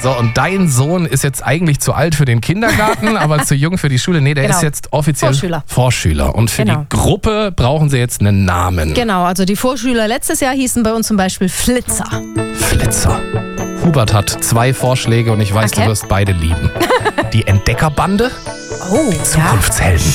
So, und dein Sohn ist jetzt eigentlich zu alt für den Kindergarten, aber zu jung für die Schule. Nee, der ist jetzt offiziell Vorschüler. Und für die Gruppe brauchen sie jetzt einen Namen. Genau, also die Vorschüler letztes Jahr hießen bei uns zum Beispiel Flitzer. Flitzer. Hubert hat 2 Vorschläge und ich weiß, du wirst beide lieben. Die Entdeckerbande, die Zukunftshelden.